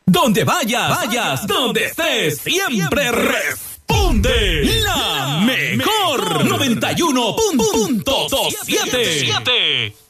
Donde vayas, donde estés, siempre responde la mejor 91.7.